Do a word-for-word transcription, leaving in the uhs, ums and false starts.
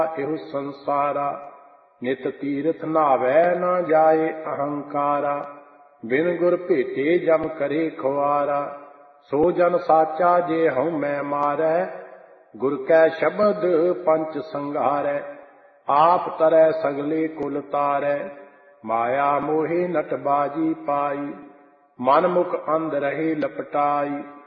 ਇਹੋ ਸੰਸਾਰਾ। ਨਿਤ ਤੀਰਥ ਨਾਵੈ ਨਾ ਜਾਏ ਅਹੰਕਾਰਾ। ਬਿਨ ਗੁਰ ਭੇਟੇ ਜਮ ਕਰੇ ਖੁਆਰਾ। ਸੋ ਜਨ ਸਾਚਾ ਜੇ ਹਉ ਮੈਂ ਮਾਰੈ। ਗੁਰ ਕੈ ਸ਼ਬਦ ਪੰਚ ਸੰਘਾਰੈ। ਆਪ ਤਰੈ ਸਗਲੇ ਕੁਲ ਤਾਰੈ। ਮਾਇਆ ਮੋਹਿ ਨਟ ਬਾਜੀ ਪਾਈ। ਮਨ ਮੁਖ ਅੰਧ ਰਹੇ ਲਪਟਾਈ।